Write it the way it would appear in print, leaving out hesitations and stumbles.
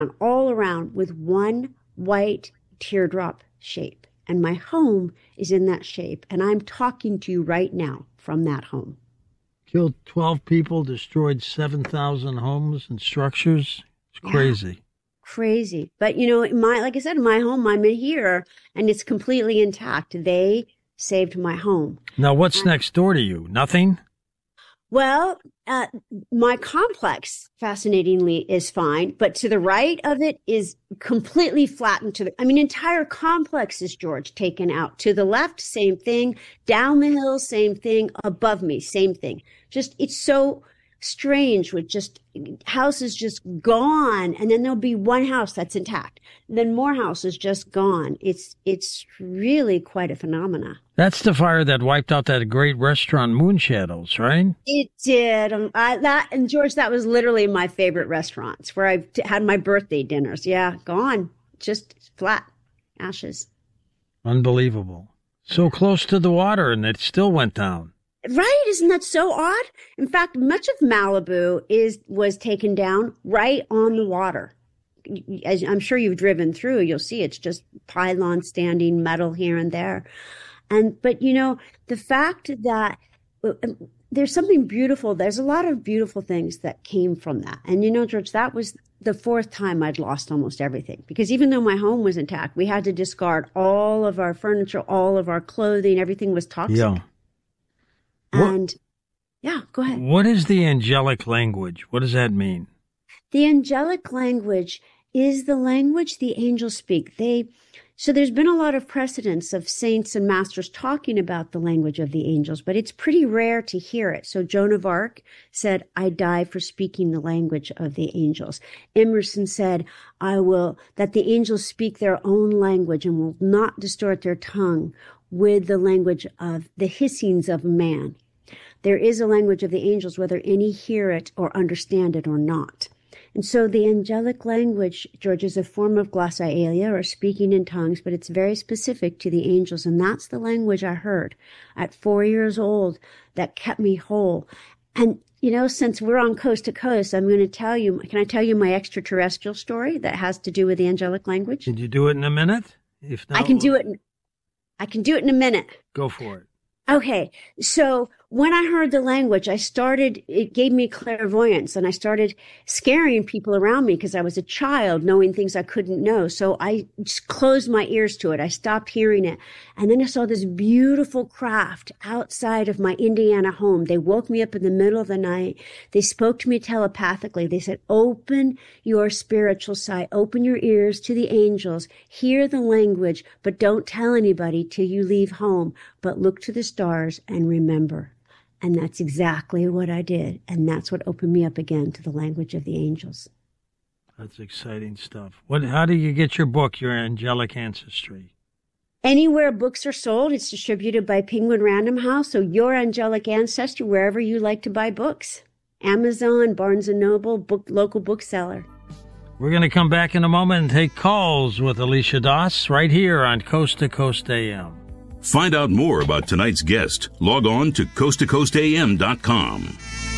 all around with one white teardrop shape. And my home is in that shape. And I'm talking to you right now from that home. Killed 12 people, destroyed 7,000 homes and structures. It's crazy. Yeah, crazy. But, like I said, my home, I'm in here, and it's completely intact. They saved my home. Now, what's next door to you? Nothing? Well, my complex, fascinatingly, is fine, but to the right of it is completely flattened entire complexes, George, taken out. To the left, same thing. Down the hill, same thing. Above me, same thing. Just, it's so strange with just houses just gone, and then there'll be one house that's intact, and then more houses just gone. It's really quite a phenomena. That's the fire that wiped out that great restaurant, Moonshadows, right? It did. And George, that was literally my favorite restaurants where I had my birthday dinners. Yeah, gone, just flat ashes. Unbelievable. So close to the water, and it still went down. Right? Isn't that so odd? In fact, much of Malibu was taken down right on the water. As I'm sure you've driven through, you'll see it's just pylons standing, metal here and there. But the fact that there's something beautiful, there's a lot of beautiful things that came from that. And George, that was the fourth time I'd lost almost everything, because even though my home was intact, we had to discard all of our furniture, all of our clothing, everything was toxic. Yeah. And go ahead. What is the angelic language? What does that mean? The angelic language is the language the angels speak. So there's been a lot of precedents of saints and masters talking about the language of the angels, but it's pretty rare to hear it. So Joan of Arc said, I die for speaking the language of the angels. Emerson said, that the angels speak their own language and will not distort their tongue with the language of the hissings of man. There is a language of the angels, whether any hear it or understand it or not. And so the angelic language, George, is a form of glossolalia, or speaking in tongues, but it's very specific to the angels. And that's the language I heard at 4 years old that kept me whole. And, since we're on coast to coast, I'm going to tell you, can I tell you my extraterrestrial story that has to do with the angelic language? Can you do it in a minute? If not, I can do it in a minute. Go for it. Okay. So when I heard the language, it gave me clairvoyance, and I started scaring people around me because I was a child knowing things I couldn't know. So I just closed my ears to it. I stopped hearing it. And then I saw this beautiful craft outside of my Indiana home. They woke me up in the middle of the night. They spoke to me telepathically. They said, open your spiritual sight, open your ears to the angels, hear the language, but don't tell anybody till you leave home, but look to the stars and remember. And that's exactly what I did. And that's what opened me up again to the language of the angels. That's exciting stuff. How do you get your book, Your Angelic Ancestry? Anywhere books are sold, it's distributed by Penguin Random House. So Your Angelic Ancestry, wherever you like to buy books. Amazon, Barnes & Noble, local bookseller. We're going to come back in a moment and take calls with Alicia Doss right here on Coast to Coast AM. Find out more about tonight's guest. Log on to coasttocoastam.com.